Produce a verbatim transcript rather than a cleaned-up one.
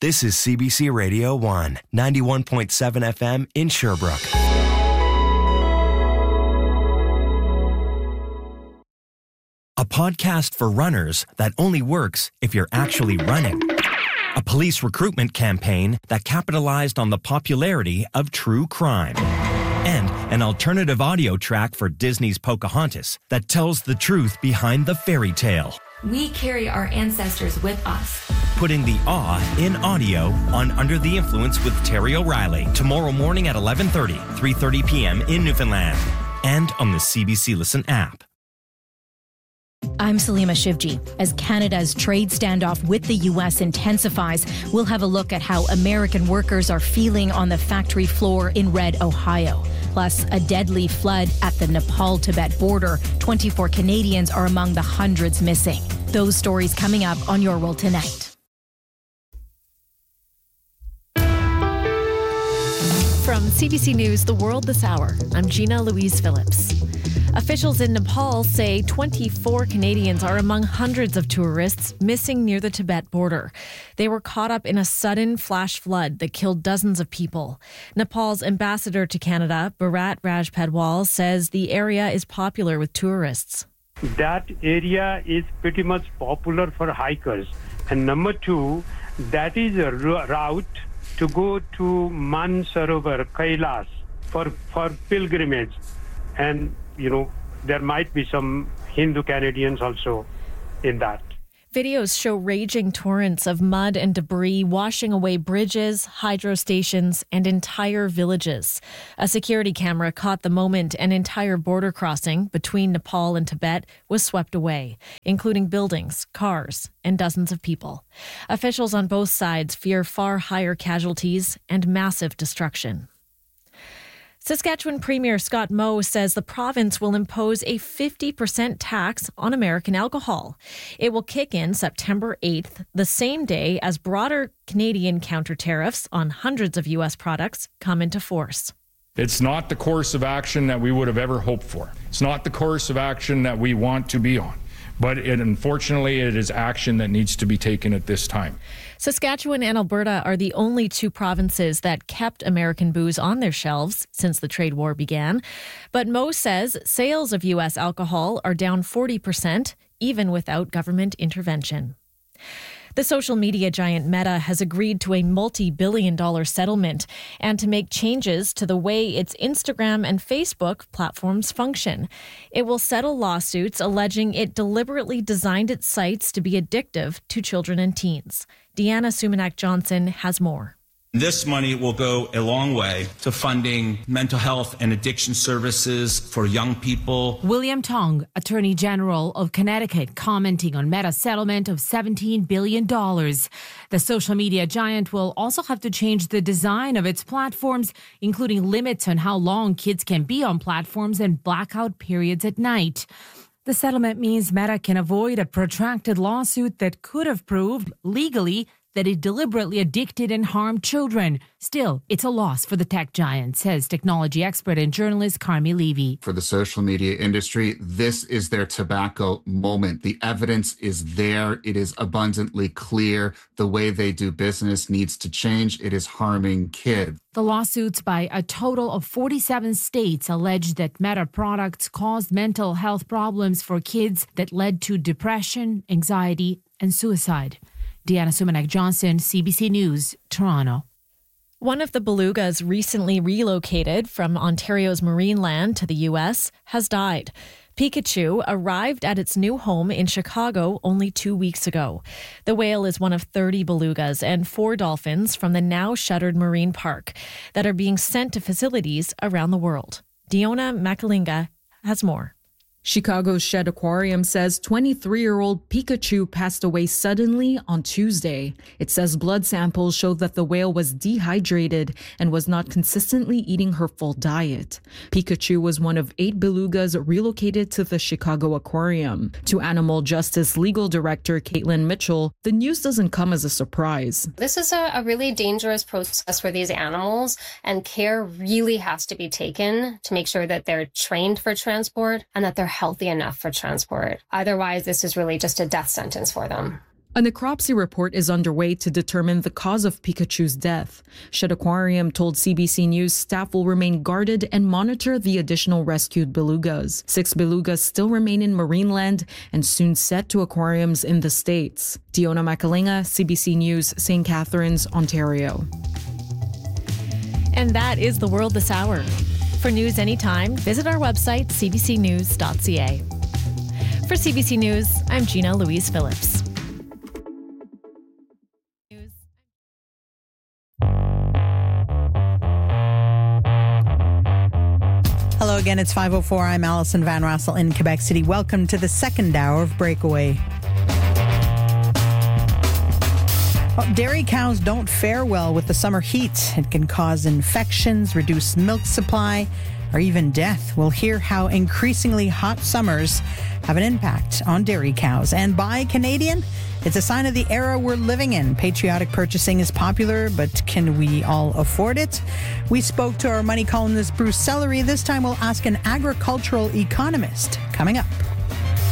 This is C B C Radio one, ninety-one point seven F M in Sherbrooke. A podcast for runners that only works if you're actually running. A police recruitment campaign that capitalized on the popularity of true crime. And an alternative audio track for Disney's Pocahontas that tells the truth behind the fairy tale. We carry our ancestors with us. Putting the awe in audio on Under the Influence with Terry O'Reilly tomorrow morning at eleven thirty, three thirty p.m. in Newfoundland and on the C B C Listen app. I'm Salima Shivji. As Canada's trade standoff with the U S intensifies, we'll have a look at how American workers are feeling on the factory floor in Red, Ohio. Plus, a deadly flood at the Nepal-Tibet border. twenty-four Canadians are among the hundreds missing. Those stories coming up on Your World Tonight. From C B C News, The World This Hour, I'm Gina Louise Phillips. Officials in Nepal say twenty-four Canadians are among hundreds of tourists missing near the Tibet border. They were caught up in a sudden flash flood that killed dozens of people. Nepal's ambassador to Canada, Bharat Rajpadwal, says the area is popular with tourists. That area is pretty much popular for hikers. And number two, that is a route to go to Mansarovar, Kailas, for, for pilgrimage. And, you know, there might be some Hindu Canadians also in that. Videos show raging torrents of mud and debris washing away bridges, hydro stations, and entire villages. A security camera caught the moment an entire border crossing between Nepal and Tibet was swept away, including buildings, cars, and dozens of people. Officials on both sides fear far higher casualties and massive destruction. Saskatchewan Premier Scott Moe says the province will impose a fifty percent tax on American alcohol. It will kick in September eighth, the same day as broader Canadian counter tariffs on hundreds of U S products come into force. It's not the course of action that we would have ever hoped for. It's not the course of action that we want to be on. But it, unfortunately, it is action that needs to be taken at this time. Saskatchewan and Alberta are the only two provinces that kept American booze on their shelves since the trade war began. But Moe says sales of U S alcohol are down forty percent, even without government intervention. The social media giant Meta has agreed to a multi-billion dollar settlement and to make changes to the way its Instagram and Facebook platforms function. It will settle lawsuits alleging it deliberately designed its sites to be addictive to children and teens. Deanna Sumanak-Johnson has more. This money will go a long way to funding mental health and addiction services for young people. William Tong, Attorney General of Connecticut, commenting on Meta's settlement of seventeen billion dollars. The social media giant will also have to change the design of its platforms, including limits on how long kids can be on platforms and blackout periods at night. The settlement means Meta can avoid a protracted lawsuit that could have proved legally that it deliberately addicted and harmed children. Still, it's a loss for the tech giant, says technology expert and journalist Carmi Levy. For the social media industry, this is their tobacco moment. The evidence is there. It is abundantly clear. The way they do business needs to change. It is harming kids. The lawsuits by a total of forty-seven states allege that Meta products caused mental health problems for kids that led to depression, anxiety, and suicide. Deanna Sumanak-Johnson, C B C News, Toronto. One of the belugas recently relocated from Ontario's Marineland to the U S has died. Pikachu arrived at its new home in Chicago only two weeks ago. The whale is one of thirty belugas and four dolphins from the now shuttered marine park that are being sent to facilities around the world. Diona Makalinga has more. Chicago's Shed Aquarium says twenty-three-year-old Pikachu passed away suddenly on Tuesday. It says blood samples showed that the whale was dehydrated and was not consistently eating her full diet. Pikachu was one of eight belugas relocated to the Chicago Aquarium. To Animal Justice Legal Director Caitlin Mitchell, the news doesn't come as a surprise. This is a, a really dangerous process for these animals, and care really has to be taken to make sure that they're trained for transport and that they're healthy enough for transport. Otherwise, this is really just a death sentence for them. A necropsy report is underway to determine the cause of Pikachu's death. Shed Aquarium told C B C News staff will remain guarded and monitor the additional rescued belugas. Six belugas still remain in Marineland and soon set to aquariums in the States. Diona Makalinga, C B C News, Saint Catharines, Ontario. And that is the world this hour. For news anytime, visit our website, c b c news dot c a. For C B C News, I'm Gina Louise Phillips. Hello again, it's five oh four. I'm Allison Van Rassel in Quebec City. Welcome to the second hour of Breakaway. Well, dairy cows don't fare well with the summer heat. It can cause infections, reduce milk supply, or even death. We'll hear how increasingly hot summers have an impact on dairy cows. And buy Canadian, it's a sign of the era we're living in. Patriotic purchasing is popular, but can we all afford it? We spoke to our money columnist Bruce Sellery. This time we'll ask an agricultural economist. Coming up.